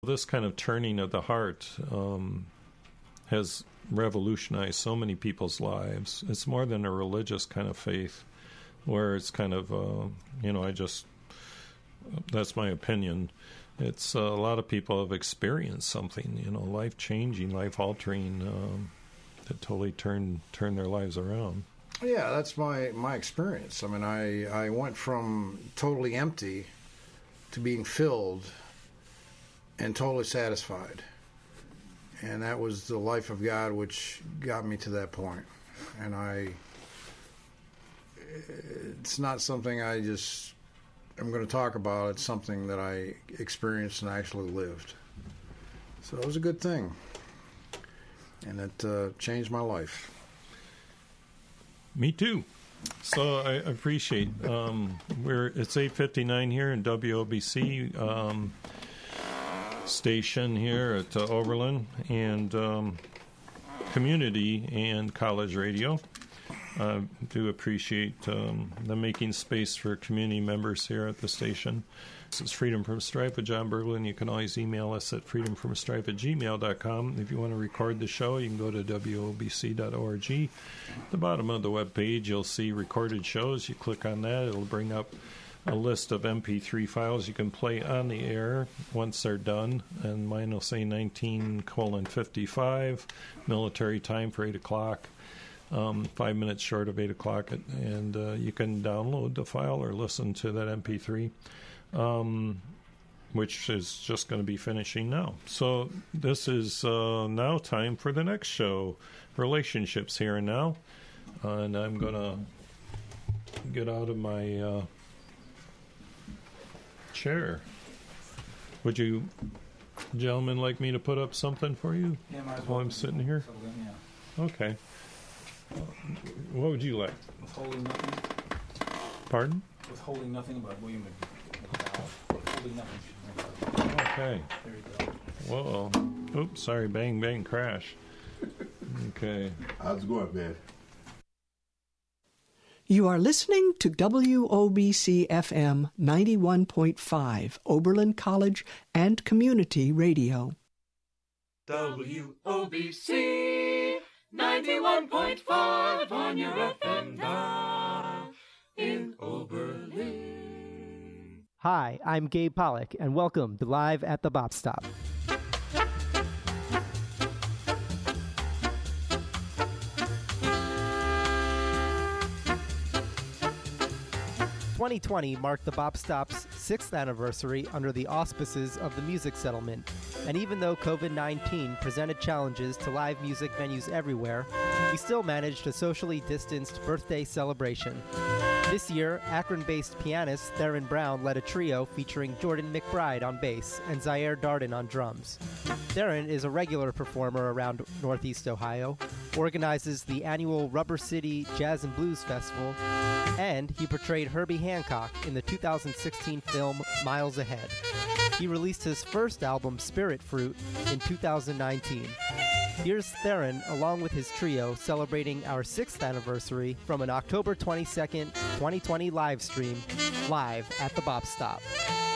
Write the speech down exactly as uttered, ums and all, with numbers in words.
This kind of turning of the heart um, has revolutionized so many people's lives. It's more than a religious kind of faith, where it's kind of, uh, you know, I just, that's my opinion. It's uh, a lot of people have experienced something, you know, life-changing, life-altering, um, that totally turned turn their lives around. Yeah, that's my, my experience. I mean, I, I went from totally empty to being filled and totally satisfied. And that was the life of God which got me to that point. And I, it's not something I just, I'm going to talk about. It's something that I experienced and actually lived. So it was a good thing. And it uh, changed my life. Me too. So I appreciate, um, we're, it's eight fifty-nine here in W O B C, um, station here at uh, Oberlin, and um, community and college radio. I uh, do appreciate um, them making space for community members here at the station. This is Freedom from Strife with John Berglund. You can always email us at freedom from strife at gmail dot com. If you want to record the show, you can go to w o b c dot org. At the bottom of the web page, you'll see recorded shows. You click on that, it'll bring up a list of M P three files you can play on the air once they're done, and mine will say nineteen colon fifty-five, military time for eight o'clock, um, five minutes short of eight o'clock, and uh, you can download the file or listen to that M P three, um, which is just going to be finishing now. So this is uh, now time for the next show, Relationships Here and Now, uh, and I'm going to get out of my... Uh, chair. Would you gentlemen like me to put up something for you yeah, might as while well. I'm sitting here? Then, yeah. Okay. What would you like? Withholding nothing. Pardon? Withholding nothing about William McDowell. Withholding nothing. Okay. There you go. Whoa. Oops, sorry. Bang, bang, crash. Okay. How's it going, man? You are listening to W O B C F M ninety-one point five, Oberlin College and Community Radio. W O B C ninety-one point five on your F M dial in Oberlin. Hi, I'm Gabe Pollock, and welcome to Live at the Bop Stop. twenty twenty marked the Bop Stop's sixth anniversary under the auspices of the Music Settlement, and even though COVID nineteen presented challenges to live music venues everywhere, we still managed a socially distanced birthday celebration. This year, Akron-based pianist Theron Brown led a trio featuring Jordan McBride on bass and Zaire Darden on drums. Theron is a regular performer around Northeast Ohio, organizes the annual Rubber City Jazz and Blues Festival, and he portrayed Herbie Hancock in the two thousand sixteen film Miles Ahead. He released his first album, Spirit Fruit, in two thousand nineteen. Here's Theron, along with his trio, celebrating our sixth anniversary from an October twenty-second, twenty twenty live stream, live at the Bop Stop.